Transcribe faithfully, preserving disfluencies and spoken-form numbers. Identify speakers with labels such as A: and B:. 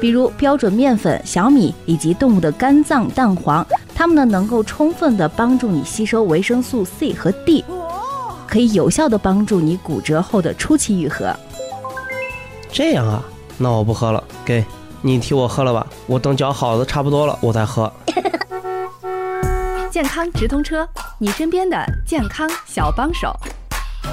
A: 比如标准面粉、小米以及动物的肝脏蛋黄，它们呢能够充分的帮助你吸收维生素 C 和 D， 可以有效的帮助你骨折后的初期愈合。
B: 这样啊，那我不喝了，给你替我喝了吧，我等脚好的差不多了我再喝。
C: 健康直通车，你身边的健康小帮手。